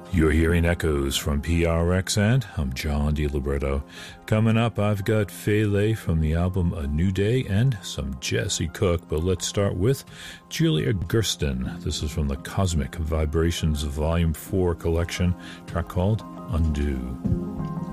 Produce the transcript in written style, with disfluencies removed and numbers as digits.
You're hearing echoes from PRX, and I'm John DiLiberto. Coming up, I've got Fele from the album A New Day and some Jesse Cook, but let's start with Julia Gersten. This is from the Cosmic Vibrations Volume 4 collection, track called Undo.